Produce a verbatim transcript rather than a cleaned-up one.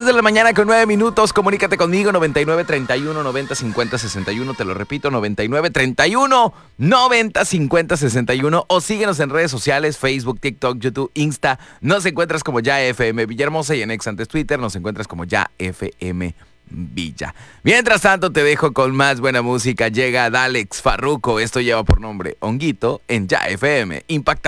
de la mañana con nueve minutos. Comunícate conmigo, noventa y nueve, treinta y uno, noventa, cincuenta, sesenta y uno. Te lo repito, noventa y nueve, treinta y uno, noventa, cincuenta, sesenta y uno. O síguenos en redes sociales, Facebook, TikTok, YouTube, Insta. Nos encuentras como Ya F M Villahermosa y en ex antes Twitter nos encuentras como Ya F M Villa. Mientras tanto, te dejo con más buena música. Llega Dalex Farruko. Esto lleva por nombre Honguito en Ya F M Impactante.